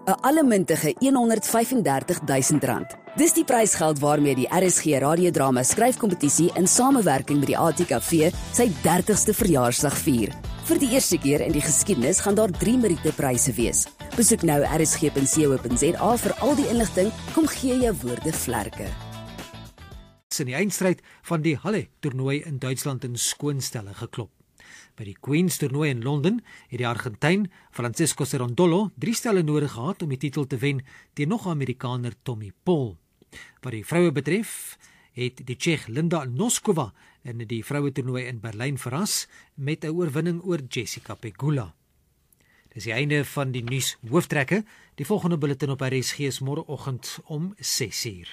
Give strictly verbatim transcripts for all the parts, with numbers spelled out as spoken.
'n allemintige honderdvyfendertigduisend rand. Dis die prysgeld waarmee die R S G radiodrama skryfkompetisie in samewerking met die A T K V sy dertigste verjaarsdag vier. Vir die eerste keer in die geskiedenis gaan daar drie Meriete-pryse wees. Besoek nou r s g punt co punt z a vir al die inligting. Kom gee jou woorde vlerke. In die eindstryd van die Halle-toernooi in Duitsland in skoonstelle geklop. By die Queens-toernooi in Londen het die Argentyn Francisco Cerundolo drie stelle nodig gehad om die titel te wen teen nog Amerikaner Tommy Paul. Wat die vroue betref, het die Tsjech Linda Noskova in die vroue-toernooi in Berlyn verras met 'n oorwinning oor Jessica Pegula. Dis die einde van die nuus hooftrekke. Die volgende bulletin op R S G is môreoggend om ses uur.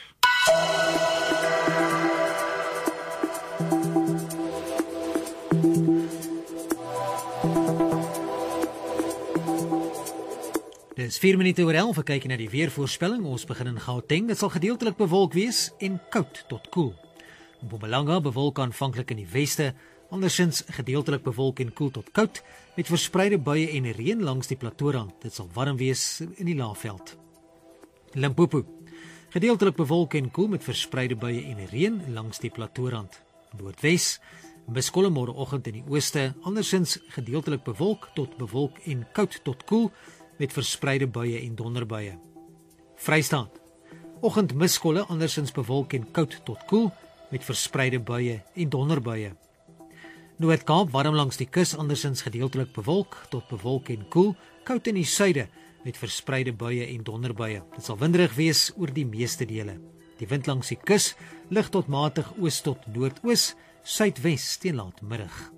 Dis vier minute oor elf, kyk na die weervoorspelling. Ons begin in Gauteng. Dit sal gedeeltelik bewolk wees en koud tot koel. Mpumalanga bewolk aanvanklik in die weste, andersins gedeeltelik bewolk en koel tot koud, met verspreide buie en reën langs die plateaurand. Dit sal warm wees in die Laagveld. Limpopo, gedeeltelik bewolk en koel met verspreide buie en reën langs die plateaurand. Noordwes, miskolle môreoggend in die ooste, andersins gedeeltelik bewolk tot bewolk en koud tot koel, met verspreide buie en donderbuie. Vrystaat, oggend miskolle, andersins bewolk en koud tot koel, met verspreide buie en donderbuie. Noord-Kaap, warm langs die kus, andersins gedeeltelik bewolk tot bewolk en koel, koud in die suide, met verspreide buie en donderbuie. Dit sal winderig wees oor die meeste dele. Die wind langs die kus, lig tot matig oos tot noordoos, suidwes teen laatmiddag.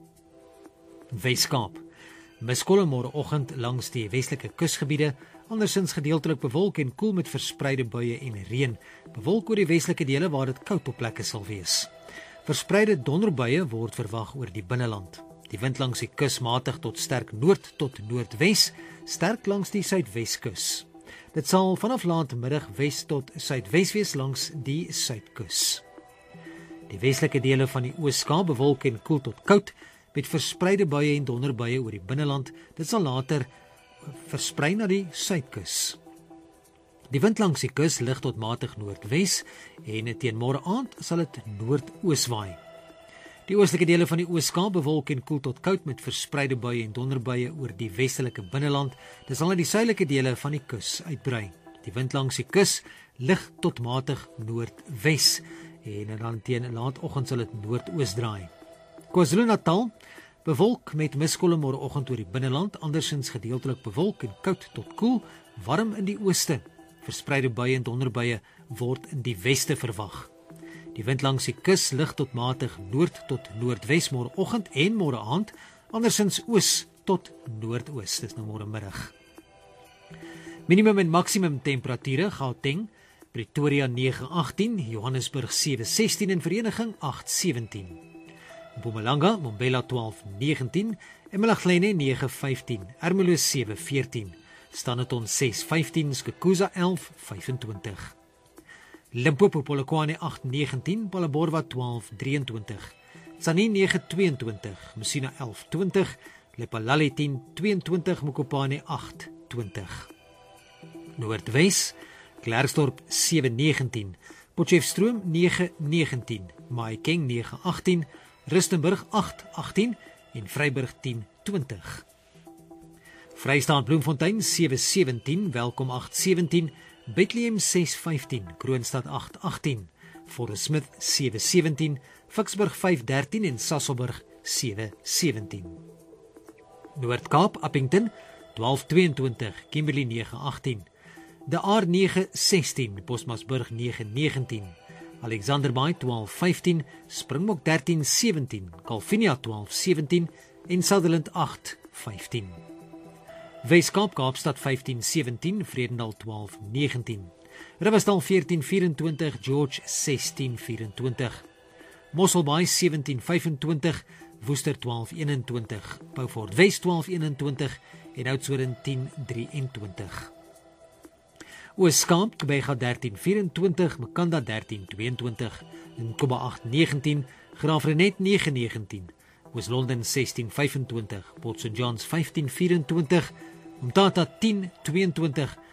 Weskaap, miskolle môreoggend langs die westelike kusgebiede, andersins gedeeltelik bewolk en koel met verspreide buie en reën. Bewolk oor die westelike dele waar dit koud op plekke sal wees. Verspreide donderbuie word verwag oor die binneland. Die wind langs die kus matig tot sterk noord tot noordwes, sterk langs die suidweskus. Dit sal vanaf laatmiddag wes tot suidwes wees langs die suidkus. Die westelike dele van die Oos-Kaap bewolk en koel tot koud, met verspreide buie en donderbuie oor die binneland. Dit sal later versprei na die suidkus. Die wind langs die kus lig tot matig noordwes en teen môre aand sal dit noordoos waai. Die oostelike dele van die Oos-Kaap bewolk en koel tot koud met verspreide buie en donderbuie oor die westelike binneland. Dit sal na die suidelike dele van die kus uitbrei. Die wind langs die kus lig tot matig noordwes en dan teen laatoggend sal dit noordoos draai. KwaZulu-Natal bewolk met miskolle môreoggend oor die binneland, andersins gedeeltelik bewolk en koud tot koel, warm in die ooste. Verspreide buie en donderbuie word in die weste verwag. Die wind langs die kus lig tot matig noord tot noordwes môreoggend en môre aand, andersins oos tot noordoos. Dis nou môre middag. Minimum en maksimum temperature: Gauteng, Pretoria nege agtien, Johannesburg sewe sestien en Vereniging agt sewentien. Mpumalanga, Mbombela twaalf negentien, eMalahleni nege vyftien, Ermelo sewe veertien, Standerton ses vyftien, Skukuza elf vyfentwintig. Limpopo, Polokwane agt negentien, Phalaborwa twaalf drieëntwintig, Tzaneen nege tweeëntwintig, Messina elf twintig, Lephalale tien tweeëntwintig, Mokopane agt twintig. Noordwes, Klerksdorp sewe negentien, Potchefstroom nege negentien, Mahikeng nege agtien, Rustenburg agt agtien en Vryburg tien twintig. Vrystaat Bloemfontein sewe sewentien, Welkom agt sewentien, Bethlehem ses vyftien, Kroonstad agt agtien, Forest Smith sewe sewentien, Vicksburg vyf dertien en Sasolburg sewe sewentien. Noord-Kaap, Appington twaalf tweeëntwintig, Kimberley nege agtien, De Aar nege sestien, Bosmasburg nege negentien, Alexanderbaai twaalf vyftien, Springbok dertien sewentien, Calvinia twaalf sewentien en Sutherland agt vyftien. Weskaap, Kaapstad vyftien sewentien, Vredendal twaalf negentien, Riversdal veertien vyfentwintig, George sestien vyfentwintig, Mosselbaai sewentien vyfentwintig, Woester twaalf eenentwintig, Beaufort West twaalf eenentwintig en Oudtshoorn tien drieëntwintig. Oos-Kaap, Kobega dertien vyfentwintig, Makanda dertien tweeëntwintig, Nkoba agt negentien, Graafrenet nege negentien, Oos-London sestien vyfentwintig, Port Saint Johns vyftien vyfentwintig, Umtata tien tweeëntwintig,